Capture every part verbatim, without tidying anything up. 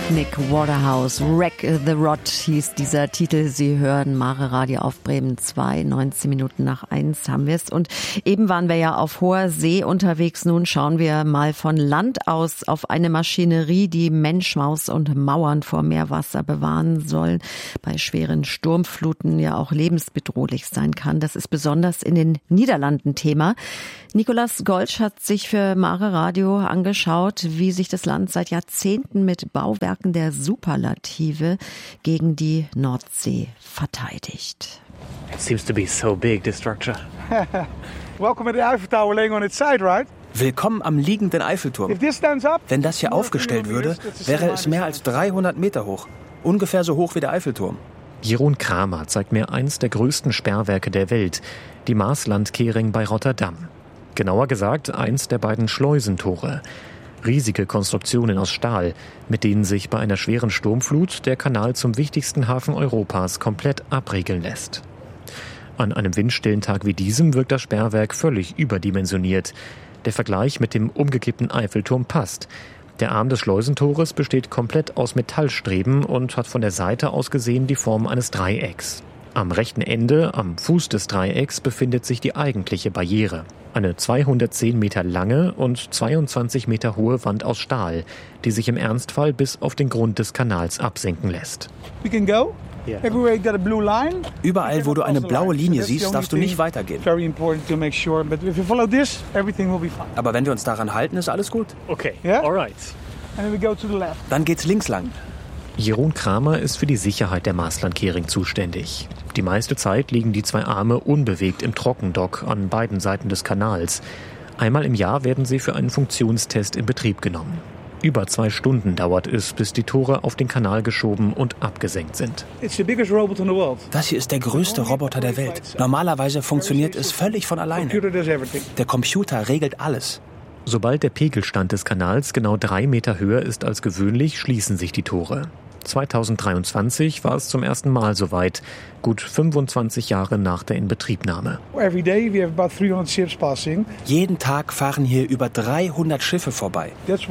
Nick Waterhouse, Wreck the Rod hieß dieser Titel. Sie hören Mare Radio auf Bremen zwei, neunzehn Minuten nach eins haben wir es. Und eben waren wir ja auf hoher See unterwegs. Nun schauen wir mal von Land aus auf eine Maschinerie, die Mensch, Maus und Mauern vor Meerwasser bewahren soll. Bei schweren Sturmfluten ja auch lebensbedrohlich sein kann. Das ist besonders in den Niederlanden Thema. Nicolas Golsch hat sich für Mare Radio angeschaut, wie sich das Land seit Jahrzehnten mit Bauwerken der Superlative gegen die Nordsee verteidigt. It seems to be so big, this structure. Welcome at the Eiffel Tower laying on its side, right? Willkommen am liegenden Eiffelturm. Wenn das hier aufgestellt würde, wäre es mehr als dreihundert Meter hoch. Ungefähr so hoch wie der Eiffelturm. Jeroen Kramer zeigt mir eins der größten Sperrwerke der Welt, die Maaslandkering bei Rotterdam. Genauer gesagt eins der beiden Schleusentore. Riesige Konstruktionen aus Stahl, mit denen sich bei einer schweren Sturmflut der Kanal zum wichtigsten Hafen Europas komplett abriegeln lässt. An einem windstillen Tag wie diesem wirkt das Sperrwerk völlig überdimensioniert. Der Vergleich mit dem umgekippten Eiffelturm passt. Der Arm des Schleusentores besteht komplett aus Metallstreben und hat von der Seite aus gesehen die Form eines Dreiecks. Am rechten Ende, am Fuß des Dreiecks, befindet sich die eigentliche Barriere. Eine zweihundertzehn Meter lange und zweiundzwanzig Meter hohe Wand aus Stahl, die sich im Ernstfall bis auf den Grund des Kanals absenken lässt. Überall, wo du eine blaue Linie siehst, darfst du nicht weitergehen. Aber wenn wir uns daran halten, ist alles gut. Okay, alright. Dann geht's links lang. Jeroen Kramer ist für die Sicherheit der Maaslandkering zuständig. Die meiste Zeit liegen die zwei Arme unbewegt im Trockendock an beiden Seiten des Kanals. Einmal im Jahr werden sie für einen Funktionstest in Betrieb genommen. Über zwei Stunden dauert es, bis die Tore auf den Kanal geschoben und abgesenkt sind. Das hier ist der größte Roboter der Welt. Normalerweise funktioniert es völlig von alleine. Der Computer regelt alles. Sobald der Pegelstand des Kanals genau drei Meter höher ist als gewöhnlich, schließen sich die Tore. zweitausenddreiundzwanzig war es zum ersten Mal soweit, gut fünfundzwanzig Jahre nach der Inbetriebnahme. Jeden Tag fahren hier über dreihundert Schiffe vorbei.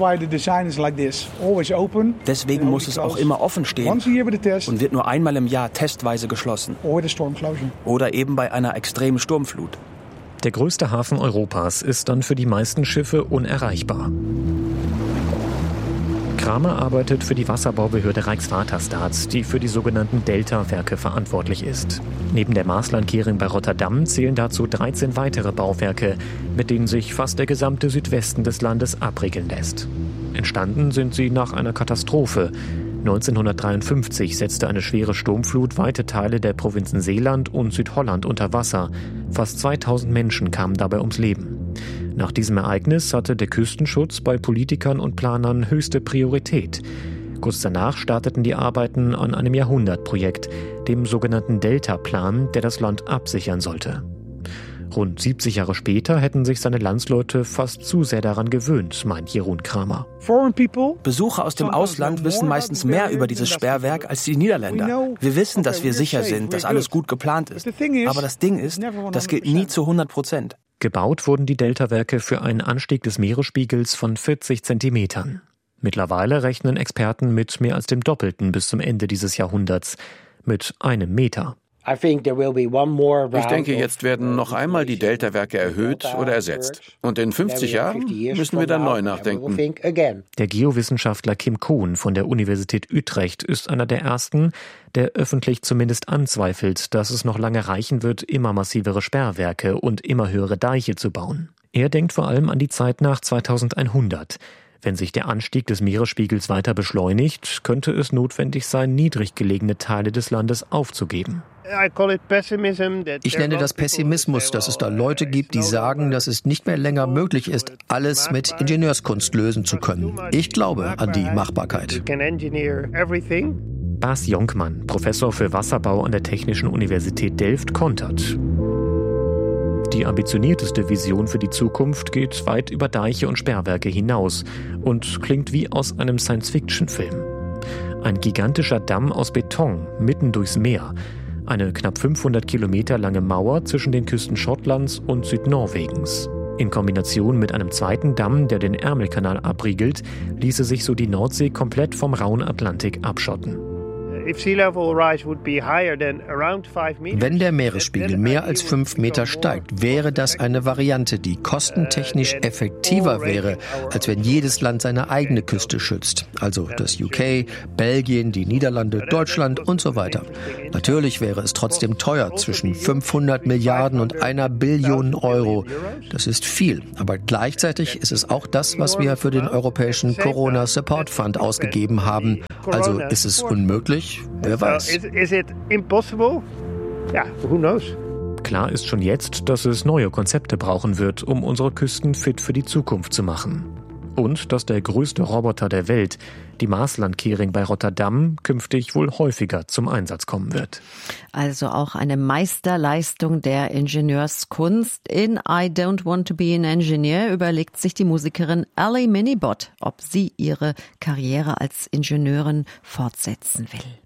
Deswegen muss es auch immer offen stehen und wird nur einmal im Jahr testweise geschlossen. Oder eben bei einer extremen Sturmflut. Der größte Hafen Europas ist dann für die meisten Schiffe unerreichbar. Kramer arbeitet für die Wasserbaubehörde Rijkswaterstaat, die für die sogenannten Delta-Werke verantwortlich ist. Neben der Maaslandkering bei Rotterdam zählen dazu dreizehn weitere Bauwerke, mit denen sich fast der gesamte Südwesten des Landes abriegeln lässt. Entstanden sind sie nach einer Katastrophe. neunzehnhundertdreiundfünfzig setzte eine schwere Sturmflut weite Teile der Provinzen Zeeland und Südholland unter Wasser. Fast zweitausend Menschen kamen dabei ums Leben. Nach diesem Ereignis hatte der Küstenschutz bei Politikern und Planern höchste Priorität. Kurz danach starteten die Arbeiten an einem Jahrhundertprojekt, dem sogenannten Delta-Plan, der das Land absichern sollte. Rund siebzig Jahre später hätten sich seine Landsleute fast zu sehr daran gewöhnt, meint Jeroen Kramer. Besucher aus dem Ausland wissen meistens mehr über dieses Sperrwerk als die Niederländer. Wir wissen, dass wir sicher sind, dass alles gut geplant ist. Aber das Ding ist, das gilt nie zu hundert Prozent. Gebaut wurden die Deltawerke für einen Anstieg des Meeresspiegels von vierzig Zentimetern. Mittlerweile rechnen Experten mit mehr als dem Doppelten bis zum Ende dieses Jahrhunderts, mit einem Meter. Ich denke, jetzt werden noch einmal die Deltawerke erhöht oder ersetzt. Und in fünfzig Jahren müssen wir dann neu nachdenken. Der Geowissenschaftler Kim Kohn von der Universität Utrecht ist einer der ersten, der öffentlich zumindest anzweifelt, dass es noch lange reichen wird, immer massivere Sperrwerke und immer höhere Deiche zu bauen. Er denkt vor allem an die Zeit nach zweitausendeinhundert. Wenn sich der Anstieg des Meeresspiegels weiter beschleunigt, könnte es notwendig sein, niedrig gelegene Teile des Landes aufzugeben. Ich nenne das Pessimismus, dass es da Leute gibt, die sagen, dass es nicht mehr länger möglich ist, alles mit Ingenieurskunst lösen zu können. Ich glaube an die Machbarkeit. Bas Jonkman, Professor für Wasserbau an der Technischen Universität Delft, kontert. Die ambitionierteste Vision für die Zukunft geht weit über Deiche und Sperrwerke hinaus und klingt wie aus einem Science-Fiction-Film. Ein gigantischer Damm aus Beton mitten durchs Meer. Eine knapp fünfhundert Kilometer lange Mauer zwischen den Küsten Schottlands und Südnorwegens. In Kombination mit einem zweiten Damm, der den Ärmelkanal abriegelt, ließe sich so die Nordsee komplett vom rauen Atlantik abschotten. Wenn der Meeresspiegel mehr als fünf Meter steigt, wäre das eine Variante, die kostentechnisch effektiver wäre, als wenn jedes Land seine eigene Küste schützt. Also das U K, Belgien, die Niederlande, Deutschland und so weiter. Natürlich wäre es trotzdem teuer, zwischen fünfhundert Milliarden und einer Billion Euro. Das ist viel, aber gleichzeitig ist es auch das, was wir für den Europäischen Corona Support Fund ausgegeben haben. Also ist es unmöglich? Wer weiß. Is, is it impossible? Ja, who knows? Klar ist schon jetzt, dass es neue Konzepte brauchen wird, um unsere Küsten fit für die Zukunft zu machen. Und dass der größte Roboter der Welt, die Marslandkehring bei Rotterdam, künftig wohl häufiger zum Einsatz kommen wird. Also auch eine Meisterleistung der Ingenieurskunst. In I Don't Want to Be an Engineer überlegt sich die Musikerin Ally Minibot, ob sie ihre Karriere als Ingenieurin fortsetzen will.